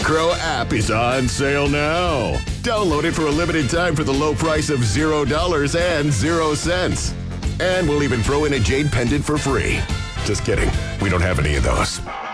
Crow app is on sale now. Download it for a limited time for the low price of $0 and 0 cents. And we'll even throw in a jade pendant for free. Just kidding. We don't have any of those.